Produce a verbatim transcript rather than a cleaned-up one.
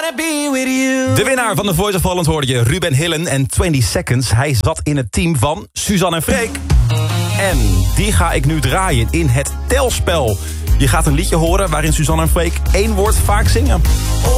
be with you. De winnaar van The Voice of Holland hoorde je, Ruben Hillen en twintig seconds. Hij zat in het team van Suzanne en Freek. En die ga ik nu draaien in het telspel. Je gaat een liedje horen waarin Suzanne en Freek één woord vaak zingen.